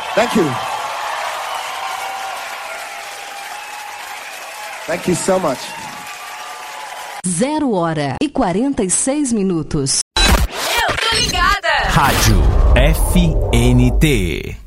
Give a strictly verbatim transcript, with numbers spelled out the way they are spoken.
Thank you. Thank you so much. Zero hora e quarenta e seis minutos. Eu tô ligada. Rádio F N T.